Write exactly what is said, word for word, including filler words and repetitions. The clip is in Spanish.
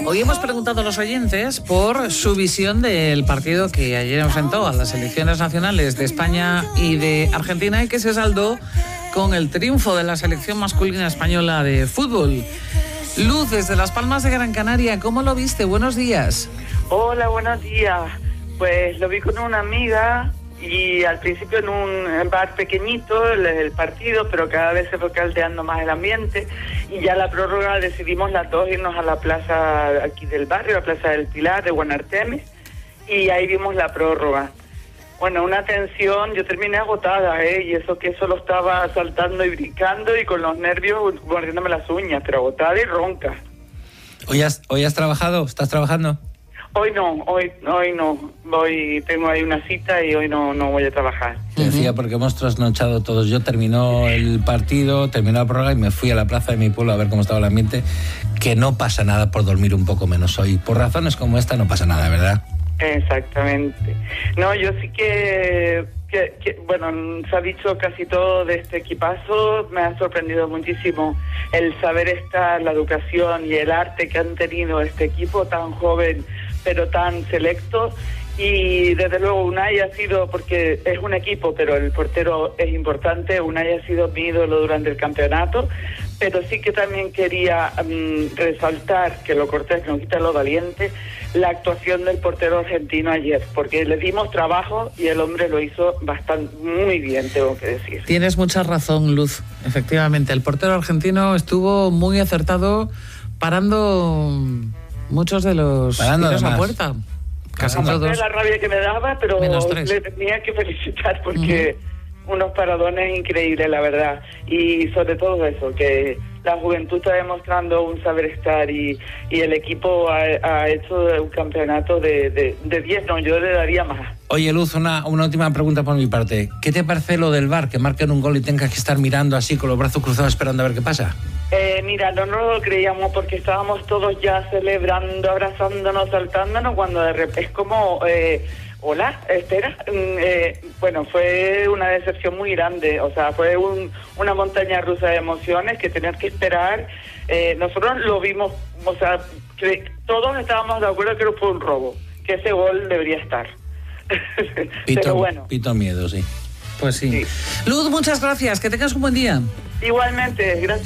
Hoy hemos preguntado a los oyentes por su visión del partido que ayer enfrentó a las selecciones nacionales de España y de Argentina y que se saldó con el triunfo de la selección masculina española de fútbol. Luz, desde Las Palmas de Gran Canaria, ¿cómo lo viste? Buenos días. Hola, buenos días. Pues lo vi con una amiga y al principio en un bar pequeñito el, el partido, pero cada vez se fue caldeando más el ambiente y ya la prórroga decidimos las dos irnos a la plaza aquí del barrio, la Plaza del Pilar de Guanarteme, y ahí vimos la prórroga. Bueno, una tensión, yo terminé agotada, ¿eh? Y eso que solo estaba saltando y brincando y con los nervios mordiéndome las uñas, pero agotada y ronca. ¿Hoy has, hoy has trabajado? ¿Estás trabajando? Hoy no, hoy hoy no. Voy, tengo ahí una cita y hoy no, no voy a trabajar. Te decía porque hemos trasnochado todos. Yo terminó el partido, terminó la prórroga y me fui a la plaza de mi pueblo a ver cómo estaba el ambiente. Que no pasa nada por dormir un poco menos hoy. Por razones como esta no pasa nada, ¿verdad? Exactamente. No, yo sí que, que, que, bueno, se ha dicho casi todo de este equipazo. Me ha sorprendido muchísimo el saber estar, la educación y el arte que han tenido este equipo tan joven, pero tan selecto. Y desde luego Unai ha sido, porque es un equipo, pero el portero es importante, Unai ha sido mi ídolo durante el campeonato, pero sí que también quería um, resaltar, que lo cortés no quita lo valiente, la actuación del portero argentino ayer, porque le dimos trabajo y el hombre lo hizo bastante, muy bien, tengo que decir. Tienes mucha razón, Luz. Efectivamente, el portero argentino estuvo muy acertado parando muchos de los tiros a puerta. Casi Aparte todos. de la rabia que me daba, pero le tenía que felicitar porque uh-huh. unos paradones increíbles, la verdad. Y sobre todo eso, que la juventud está demostrando un saber estar y, y el equipo ha, ha hecho un campeonato de, de, de diez, no, yo le daría más. Oye, Luz, una, una última pregunta por mi parte. ¿Qué te parece lo del V A R, que marquen un gol y tengas que estar mirando así con los brazos cruzados esperando a ver qué pasa? Eh, mira, no nos lo creíamos porque estábamos todos ya celebrando, abrazándonos, saltándonos, cuando de repente es como, eh, hola, espera, eh, bueno, fue una decepción muy grande, o sea, fue un, una montaña rusa de emociones que tener que esperar. Eh, nosotros lo vimos, o sea, que todos estábamos de acuerdo que fue un robo, que ese gol debería estar. Pito, Pero bueno. Pito miedo, sí. Pues sí. sí. Luz, muchas gracias, que tengas un buen día. Igualmente, gracias.